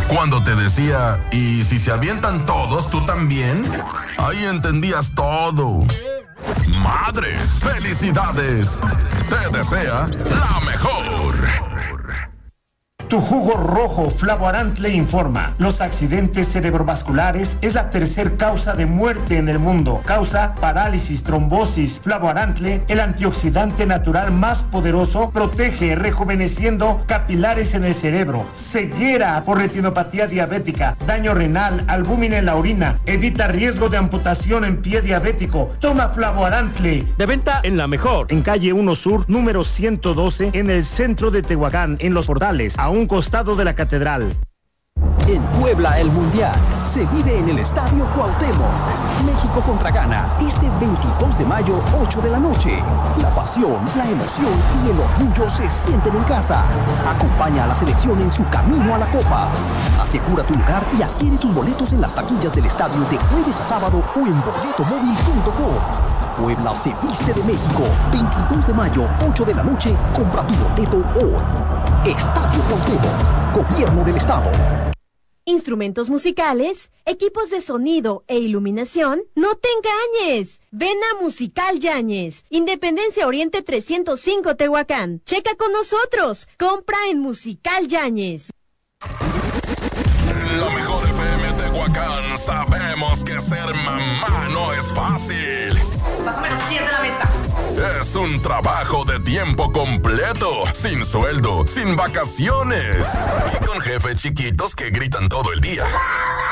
Cuando te decía, ¿y si se avientan todos, tú también? Ahí entendías todo. Madres, felicidades. Te desea la mejor. Tu jugo rojo Flavoarant le informa. Los accidentes cerebrovasculares es la tercer causa de muerte en el mundo. Causa parálisis, trombosis. Flavoarantle, el antioxidante natural más poderoso, protege rejuveneciendo capilares en el cerebro. Ceguera por retinopatía diabética, daño renal, albúmina en la orina. Evita riesgo de amputación en pie diabético. Toma Flavoarantle. De venta en La Mejor, en calle 1 Sur, número 112, en el centro de Tehuacán, en Los Portales, a un costado de la catedral. En Puebla, el Mundial se vive en el Estadio Cuauhtémoc. México contra Ghana, este 22 de mayo, 8 de la noche. La pasión, la emoción y el orgullo se sienten en casa. Acompaña a la selección en su camino a la Copa. Asegura tu lugar y adquiere tus boletos en las taquillas del estadio de jueves a sábado o en boletomóvil.com. Puebla se viste de México. 22 de mayo, 8 de la noche. Compra tu boleto hoy. Estadio Cuauhtémoc, Gobierno del Estado. Instrumentos musicales, equipos de sonido e iluminación, no te engañes. Ven a Musical Yáñez, Independencia Oriente 305 Tehuacán. Checa con nosotros. Compra en Musical Yáñez. La Mejor FM Tehuacán, sabemos que ser mamá no es fácil. Bájame los pies de la mesa. Es un trabajo de tiempo completo, sin sueldo, sin vacaciones y con jefes chiquitos que gritan todo el día.